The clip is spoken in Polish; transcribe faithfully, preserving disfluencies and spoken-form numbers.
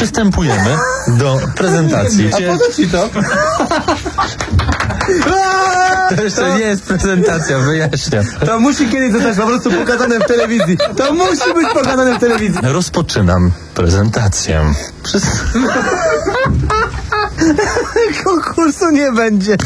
przystępujemy do prezentacji. A po co ci to? To jeszcze nie jest prezentacja, wyjaśniam. To musi kiedyś zostać po prostu pokazane w telewizji. To musi być pokazane w telewizji. Rozpoczynam prezentację. Przez... Konkursu nie będzie.